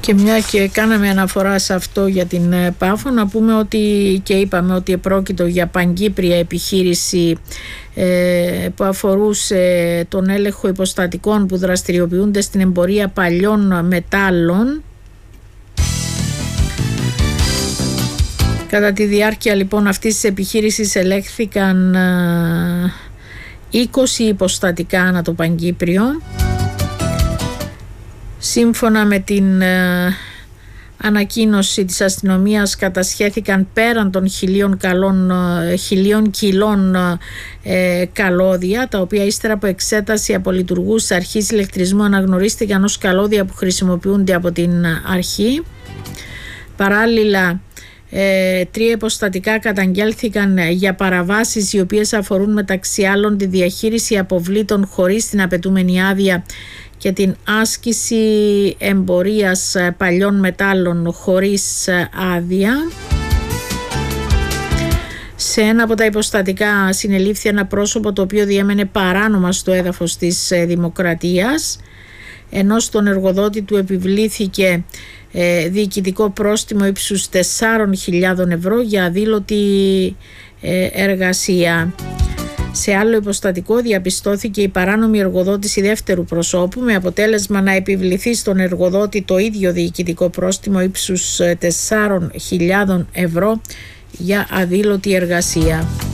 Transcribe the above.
Και μια και κάναμε αναφορά σε αυτό για την Πάφο, να πούμε ότι και είπαμε ότι επρόκειτο για παγκύπρια επιχείρηση που αφορούσε τον έλεγχο υποστατικών που δραστηριοποιούνται στην εμπορία παλιών μετάλλων. Κατά τη διάρκεια λοιπόν αυτής της επιχείρησης ελέγχθηκαν 20 υποστατικά ανά το Παγκύπριο. Σύμφωνα με την ανακοίνωση της αστυνομίας, κατασχέθηκαν πέραν των 1.000 κιλών καλώδια, τα οποία ύστερα από εξέταση από λειτουργούς αρχής ηλεκτρισμού αναγνωρίστηκαν ως καλώδια που χρησιμοποιούνται από την αρχή. Παράλληλα, 3 υποστατικά καταγγέλθηκαν για παραβάσεις οι οποίες αφορούν μεταξύ άλλων τη διαχείριση αποβλήτων χωρίς την απαιτούμενη άδεια και την άσκηση εμπορίας παλιών μετάλλων χωρίς άδεια. Σε ένα από τα υποστατικά συνελήφθη ένα πρόσωπο το οποίο διέμενε παράνομα στο έδαφος της Δημοκρατίας, ενώ στον εργοδότη του επιβλήθηκε διοικητικό πρόστιμο ύψους 4.000 ευρώ για αδήλωτη εργασία. Σε άλλο υποστατικό διαπιστώθηκε η παράνομη εργοδότηση δεύτερου προσώπου, με αποτέλεσμα να επιβληθεί στον εργοδότη το ίδιο διοικητικό πρόστιμο ύψους 4.000 ευρώ για αδήλωτη εργασία.